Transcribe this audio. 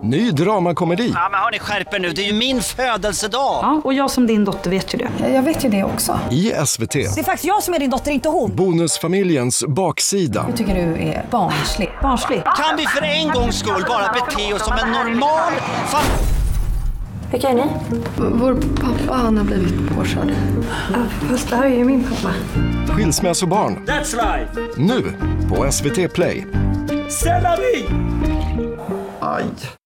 Ny dramakomedi. Ja, men hörni, skärper nu. Det är ju min födelsedag. Ja, och jag som din dotter vet ju det. Jag vet ju det också. I SVT. Det är faktiskt jag som är din dotter, inte hon. Bonusfamiljens baksida. Jag tycker du är barnslig. Barnslig. Kan vi för en gångs skull bara bete oss som en normal Vilka är ni? Vår pappa, han har blivit påkörd. Fast det här är ju min pappa. Skilsmässobarn. That's life. Nu på SVT Play. Selleri! Aj.